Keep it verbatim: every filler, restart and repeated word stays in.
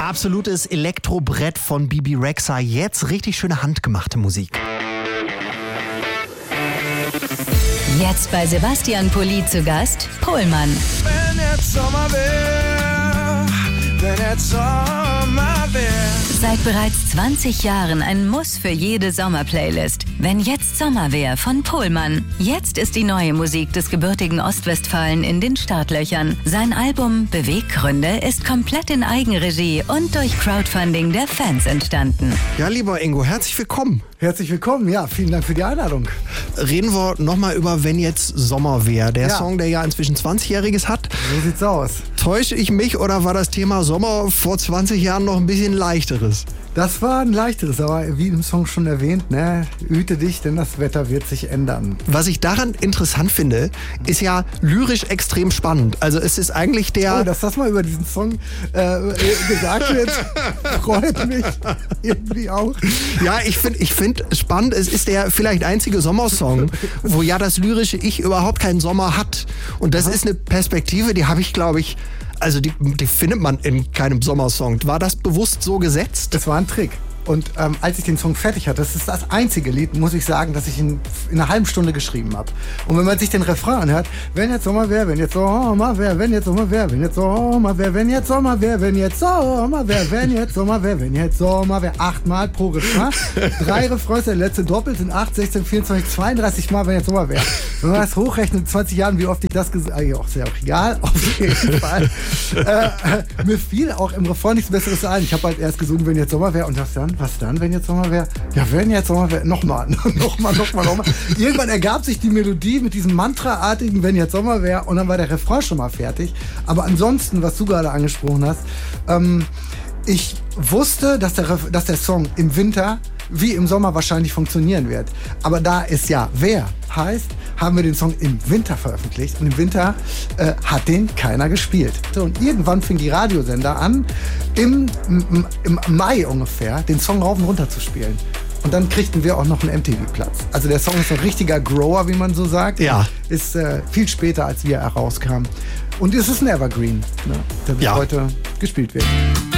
Absolutes Elektrobrett von Bebe Rexha. Jetzt richtig schöne handgemachte Musik. Jetzt bei Sebastian Polly zu Gast, Pohlmann. Wenn jetzt Sommer wär, wenn jetzt Sommer wär. Seit bereits zwanzig Jahren ein Muss für jede Sommerplaylist. Wenn jetzt Sommer wär von Pohlmann. Jetzt ist die neue Musik des gebürtigen Ostwestfalen in den Startlöchern. Sein Album Beweggründe ist komplett in Eigenregie und durch Crowdfunding der Fans entstanden. Ja, lieber Ingo, herzlich willkommen. Herzlich willkommen, ja, vielen Dank für die Einladung. Reden wir nochmal über Wenn jetzt Sommer wär. Der Ja. Song, der ja inzwischen zwanzigjähriges hat. So sieht's aus. Täusche ich mich oder war das Thema Sommer vor zwanzig Jahren noch ein bisschen leichteres? Das war ein leichteres, aber wie im Song schon erwähnt, ne, hüte dich, denn das Wetter wird sich ändern. Was ich daran interessant finde, ist ja lyrisch extrem spannend. Also es ist eigentlich der... Oh, dass das mal über diesen Song äh, gesagt wird, freut mich irgendwie auch. Ja, ich finde ich find spannend, es ist der vielleicht einzige Sommersong, wo ja das lyrische Ich überhaupt keinen Sommer hat. Und das Aha. ist eine Perspektive, die habe ich, glaube ich, also die, die findet man in keinem Sommersong. War das bewusst so gesetzt? Das war ein Trick. Und ähm, als ich den Song fertig hatte, das ist das einzige Lied, muss ich sagen, das ich in, in einer halben Stunde geschrieben habe. Und wenn man sich den Refrain anhört, wenn jetzt Sommer wäre, wenn jetzt Sommer wäre, wenn jetzt Sommer wäre, wenn jetzt Sommer wäre, wenn jetzt Sommer wäre, wenn jetzt Sommer wäre, wenn jetzt Sommer wäre, wenn jetzt Sommer wäre, achtmal pro Refrain. Drei Refrains, der letzte doppelt sind acht, sechzehn, vierundzwanzig, zweiunddreißig Mal, wenn jetzt Sommer wäre. Wenn man das hochrechnet, in zwanzig Jahren, wie oft ich das gesagt habe, ja, auch sehr auch egal, auf jeden Fall. äh, mir fiel auch im Refrain nichts Besseres ein. Ich habe halt erst gesungen, wenn jetzt Sommer wäre und das dann, was dann, wenn jetzt Sommer wäre? Ja, wenn jetzt Sommer wäre, nochmal, nochmal, nochmal, nochmal. Irgendwann ergab sich die Melodie mit diesem Mantra-artigen, wenn jetzt Sommer wäre, und dann war der Refrain schon mal fertig. Aber ansonsten, was du gerade angesprochen hast, ähm, ich wusste, dass der, dass der Song im Winter wie im Sommer wahrscheinlich funktionieren wird. Aber da es ja wer heißt, haben wir den Song im Winter veröffentlicht. Und im Winter äh, hat den keiner gespielt. So, und irgendwann fing die Radiosender an, im, im, im Mai ungefähr, den Song rauf und runter zu spielen. Und dann kriegten wir auch noch einen M T V-Platz. Also der Song ist ein richtiger Grower, wie man so sagt. Ja. Ist äh, viel später, als wir herauskamen. Und es ist ein Evergreen, ne, der bis Ja. heute gespielt wird.